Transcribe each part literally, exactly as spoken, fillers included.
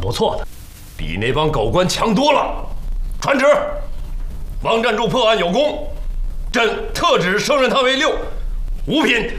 不错的，比那帮狗官强多了。传旨，王占柱破案有功，朕特旨升任他为六，五品。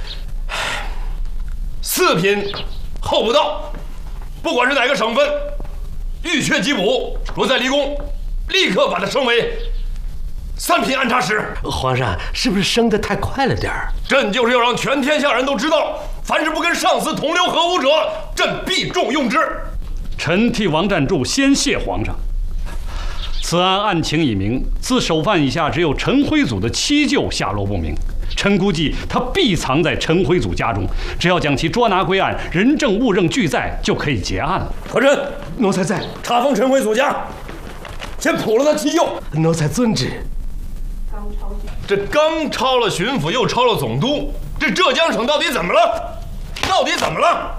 四品候不到，不管是哪个省份，欲缺即补，若再立功，立刻把他升为三品按察使。 皇上是不是升得太快了点儿？ 朕就是要让全天下人都知道，凡是不跟上司同流合污者，朕必重用之。 臣替王占柱先谢皇上。此案案情已明，自首犯以下，只有陈辉祖的七舅下落不明。臣估计他必藏在陈辉祖家中，只要将其捉拿归案，人证物证俱在，就可以结案了。 可朕， 奴才在， 查封陈辉祖家，先捕了他七舅。 奴才遵旨。 这刚抄了巡抚，又抄了总督，这浙江省到底怎么了？到底怎么了？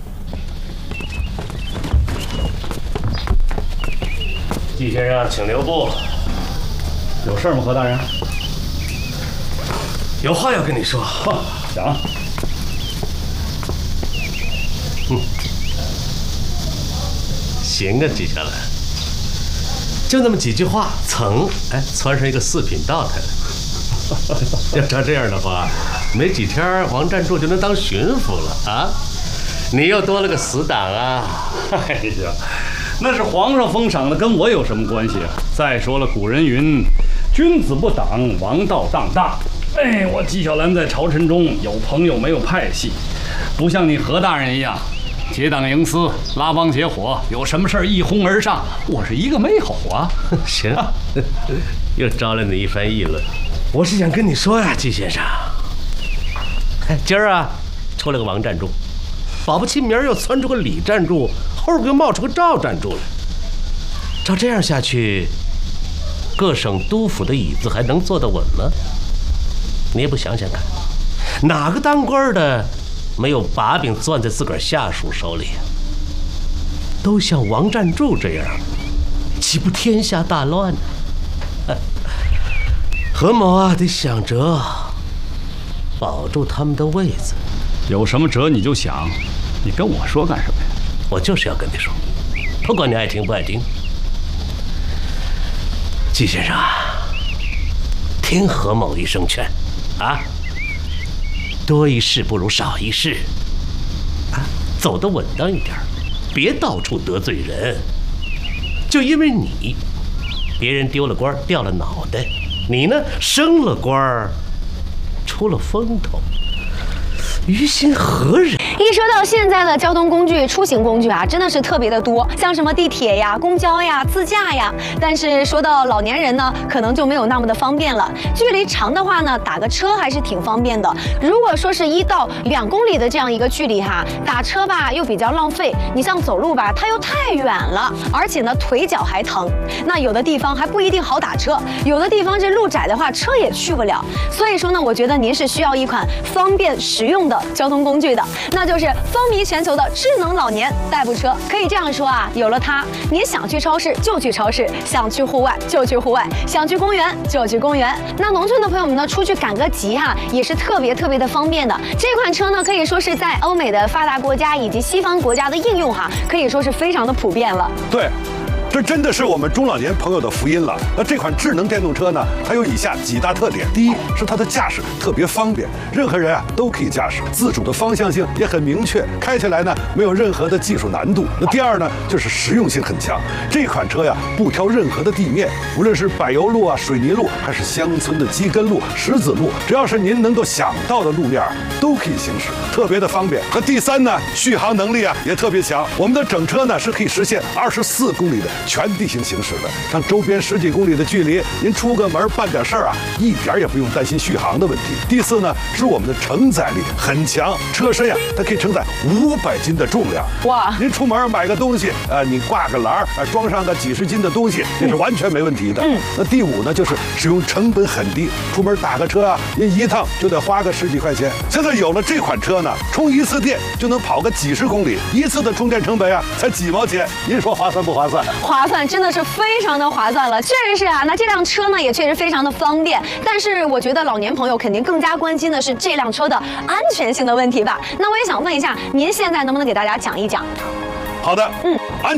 季先生，请留步。 有事吗，何大人？ 有话要跟你说。 讲。 嗯，行啊，季小兰，就那么几句话，噌，哎，窜上一个四品道台了。要照这样的话，没几天王占柱就能当巡抚了啊！你又多了个死党啊！ 哎呀，那是皇上封赏的，跟我有什么关系啊？再说了，古人云：“君子不党，王道当大。”哎，我纪晓岚在朝臣中有朋友没有派系，不像你何大人一样，结党营私，拉帮结伙，有什么事儿一哄而上。我是一个没吼啊！ 行，又招了你一番议论。我是想跟你说呀，季先生，哎，今儿啊出了个王占柱，保不齐明儿又窜出个李占柱，后边又冒出个赵占柱来。照这样下去，各省督府的椅子还能坐得稳吗？你也不想想看，哪个当官的没有把柄攥在自个儿下属手里啊？都像王占柱这样，岂不天下大乱呢？何某啊，得想着保住他们的位子。 有什么辙你就想，你跟我说干什么呀？ 我就是要跟你说，不管你爱听不爱听。季先生啊，听何某一声劝啊，多一事不如少一事啊，走得稳当一点，别到处得罪人。就因为你，别人丢了官掉了脑袋，你呢升了官出了风头，于心何忍？ 一说到现在的交通工具、出行工具啊，真的是特别的多，像什么地铁呀、公交呀、自驾呀。但是说到老年人呢，可能就没有那么的方便了。距离长的话呢，打个车还是挺方便的。如果说是一到两公里的这样一个距离哈，打车吧又比较浪费。你像走路吧，它又太远了，而且呢腿脚还疼。那有的地方还不一定好打车，有的地方这路窄的话，车也去不了。所以说呢，我觉得您是需要一款方便实用的交通工具的，那就是风靡全球的智能老年代步车。可以这样说啊，有了它，您想去超市就去超市，想去户外就去户外，想去公园就去公园。那农村的朋友们呢，出去赶个集哈，也是特别特别的方便的。这款车呢，可以说是在欧美的发达国家以及西方国家的应用哈，可以说是非常的普遍了。 对。这真的是我们中老年朋友的福音了。那这款智能电动车呢，还有以下几大特点：第一是它的驾驶特别方便，任何人啊都可以驾驶，自主的方向性也很明确，开起来呢没有任何的技术难度。那第二呢，就是实用性很强。这款车呀不挑任何的地面，无论是柏油路啊、水泥路，还是乡村的基根路、石子路，只要是您能够想到的路面都可以行驶，特别的方便。那第三呢，续航能力啊也特别强。我们的整车呢是可以实现二十四公里的全地形行驶的，像周边十几公里的距离，您出个门办点事儿啊，一点也不用担心续航的问题。第四呢，是我们的承载力很强，车身呀、啊，它可以承载五百斤的重量。哇！您出门买个东西，呃，你挂个篮儿，呃，装上个几十斤的东西，这是完全没问题的。嗯。那第五呢，就是使用成本很低，出门打个车啊，您一趟就得花个十几块钱。现在有了这款车呢，充一次电就能跑个几十公里，一次的充电成本啊，才几毛钱，您说划算不划算？ 划算，真的是非常的划算了，确实是啊。那这辆车呢，也确实非常的方便，但是我觉得老年朋友肯定更加关心的是这辆车的安全性的问题吧。那我也想问一下，您现在能不能给大家讲一讲？ 好的，嗯，安。